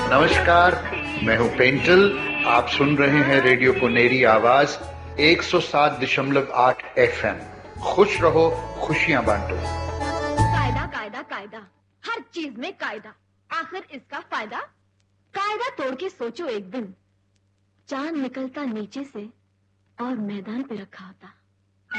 नमस्कार, मैं हूं पेंटल। आप सुन रहे हैं रेडियो पुनेरी आवाज 107.8 FM। खुश रहो, खुशियां बांटो। कायदा कायदा कायदा, हर चीज में कायदा। आखिर इसका फायदा? कायदा तोड़ के सोचो, एक दिन चांद निकलता नीचे से और मैदान पे रखा होता।